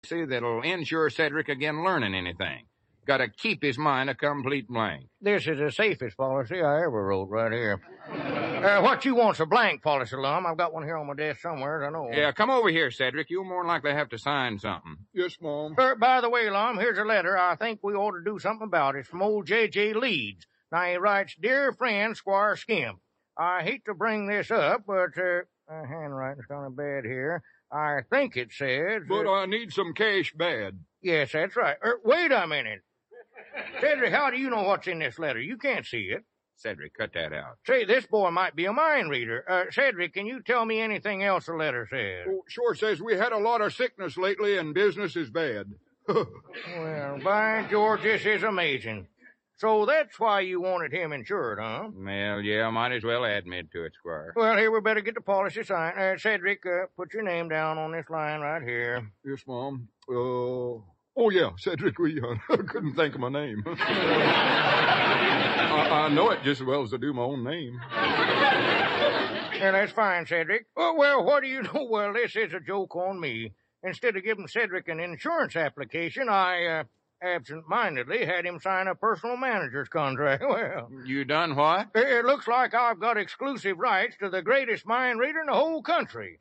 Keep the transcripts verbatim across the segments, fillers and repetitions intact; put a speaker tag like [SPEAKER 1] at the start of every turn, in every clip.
[SPEAKER 1] See, that'll insure Cedric again learning anything. Gotta keep his mind a complete blank.
[SPEAKER 2] This is the safest policy I ever wrote right here. Uh, what you want's a blank policy, Lum. I've got one here on my desk somewhere, I know.
[SPEAKER 1] Yeah, come over here, Cedric. You'll more likely have to sign something.
[SPEAKER 3] Yes, Mom.
[SPEAKER 2] Uh, by the way, Lum, here's a letter I think we ought to do something about. It's from old J J. Leeds. Now, he writes, Dear friend, Squire Skimp, I hate to bring this up, but, uh, uh handwriting's kind of bad here. I think it says...
[SPEAKER 3] But
[SPEAKER 2] uh,
[SPEAKER 3] I need some cash bad.
[SPEAKER 2] Yes, that's right. Er, wait a minute. Cedric, how do you know what's in this letter? You can't see it.
[SPEAKER 1] Cedric, cut that out.
[SPEAKER 2] Say, this boy might be a mind reader. Uh, Cedric, can you tell me anything else the letter says?
[SPEAKER 3] Oh, sure says we had a lot of sickness lately and business is bad.
[SPEAKER 2] Well, by George, this is amazing. So that's why you wanted him insured, huh?
[SPEAKER 1] Well, yeah, might as well admit to it, Squire.
[SPEAKER 2] Well, here, we better get the policy signed. Uh, Cedric, uh, put your name down on this line right here.
[SPEAKER 3] Yes, Mom. Uh, oh, yeah, Cedric, we uh, couldn't think of my name. I, I know it just as well as I do my own name.
[SPEAKER 2] Yeah, that's fine, Cedric. Oh, well, what do you know? Well, this is a joke on me. Instead of giving Cedric an insurance application, I, uh, absent-mindedly had him sign a personal manager's contract. Well,
[SPEAKER 1] you done what?
[SPEAKER 2] It looks like I've got exclusive rights to the greatest mind reader in the whole country.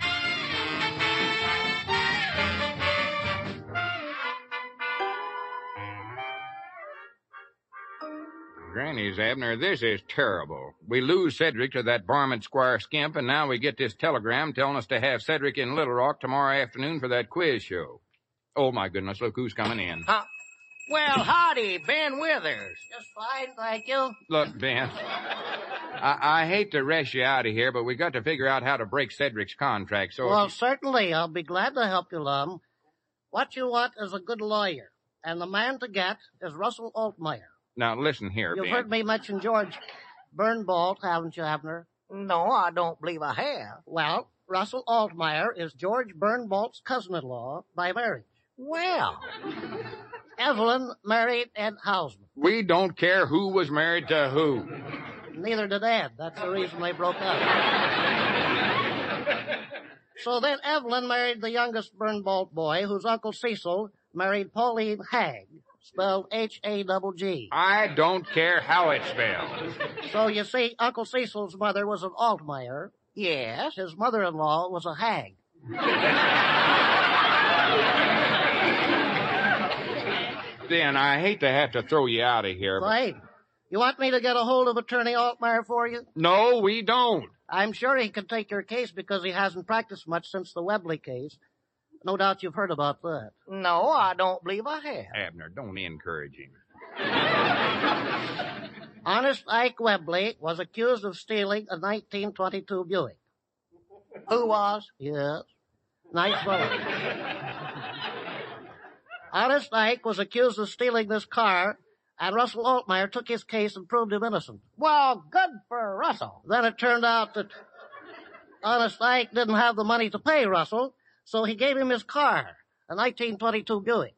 [SPEAKER 1] Granny's, Abner, this is terrible. We lose Cedric to that varmint Squire Skimp, and now we get this telegram telling us to have Cedric in Little Rock tomorrow afternoon for that quiz show. Oh, my goodness, look who's coming in.
[SPEAKER 2] Huh? Well, howdy, Ben Withers.
[SPEAKER 4] Just fine, thank you.
[SPEAKER 1] Look, Ben, I, I hate to rush you out of here, but we got to figure out how to break Cedric's contract, so...
[SPEAKER 4] Well,
[SPEAKER 1] you...
[SPEAKER 4] certainly, I'll be glad to help you, Lum. What you want is a good lawyer, and the man to get is Russell Altmeyer.
[SPEAKER 1] Now, listen here,
[SPEAKER 4] You've
[SPEAKER 1] Ben.
[SPEAKER 4] heard me mention George Bernbolt, haven't you, Abner?
[SPEAKER 2] No, I don't believe I have.
[SPEAKER 4] Well, Russell Altmeyer is George Bernbolt's cousin-in-law by marriage.
[SPEAKER 2] Well...
[SPEAKER 4] Evelyn married Ed Hausman.
[SPEAKER 1] We don't care who was married to who.
[SPEAKER 4] Neither did Ed. That's the reason they broke up. So then Evelyn married the youngest Bernbolt boy, whose Uncle Cecil married Pauline Hagg, spelled H A G G.
[SPEAKER 1] I don't care how it's spelled.
[SPEAKER 4] So you see, Uncle Cecil's mother was an Altmeyer.
[SPEAKER 2] Yes?
[SPEAKER 4] His mother-in-law was a Hagg.
[SPEAKER 1] Ben, I hate to have to throw you out of here, but...
[SPEAKER 4] Right. You want me to get a hold of Attorney Altmeyer for you?
[SPEAKER 1] No, we don't.
[SPEAKER 4] I'm sure he can take your case because he hasn't practiced much since the Webley case. No doubt you've heard about that.
[SPEAKER 2] No, I don't believe I have.
[SPEAKER 1] Abner, don't encourage him.
[SPEAKER 4] Honest Ike Webley was accused of stealing a nineteen twenty-two Buick.
[SPEAKER 2] Who was?
[SPEAKER 4] Yes. Nice fellow. Honest Ike was accused of stealing this car, and Russell Altmeyer took his case and proved him innocent.
[SPEAKER 2] Well, good for Russell.
[SPEAKER 4] Then it turned out that Honest Ike didn't have the money to pay Russell, so he gave him his car, a nineteen twenty-two Buick.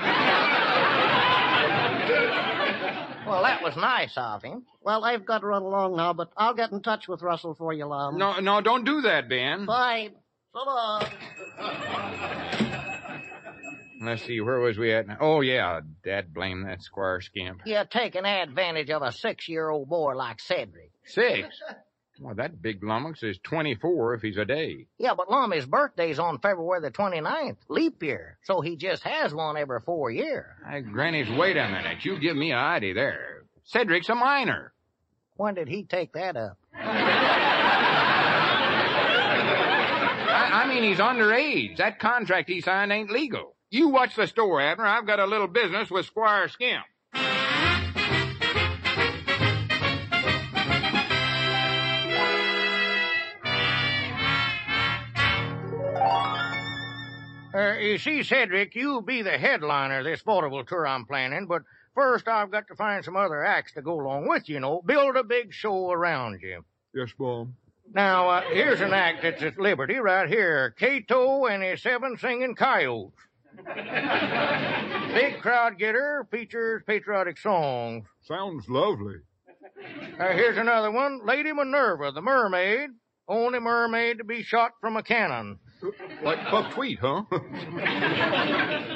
[SPEAKER 2] Well, that was nice of him.
[SPEAKER 4] Well, I've got to run along now, but I'll get in touch with Russell for you, Lum.
[SPEAKER 1] No, no, don't do that, Ben.
[SPEAKER 4] Fine. So long.
[SPEAKER 1] Let's see, where was we at now? Oh, yeah, dad blame that Squire Skimp.
[SPEAKER 2] You're taking advantage of a six-year-old boy like Cedric.
[SPEAKER 1] Six? Well, that big lummox is twenty-four if he's a day.
[SPEAKER 2] Yeah, but Lummy's birthday's on February the twenty-ninth, leap year, so he just has one every four years.
[SPEAKER 1] Hey, Granny's, wait a minute. You give me an idea there. Cedric's a minor.
[SPEAKER 2] When did he take that up?
[SPEAKER 1] I, I mean, he's underage. That contract he signed ain't legal. You watch the store, Abner. I've got a little business with Squire Skimp.
[SPEAKER 2] Uh, you see, Cedric, you'll be the headliner of this vaudeville tour I'm planning, but first I've got to find some other acts to go along with you, you know. Build a big show around you.
[SPEAKER 3] Yes, Mom.
[SPEAKER 2] Now, uh, here's an act that's at Liberty right here. Cato and his seven singing coyotes. Big crowd getter, features patriotic songs.
[SPEAKER 3] Sounds lovely.
[SPEAKER 2] Uh, here's another one. Lady Minerva, the mermaid. Only mermaid to be shot from a cannon.
[SPEAKER 3] Like buckwheat, huh?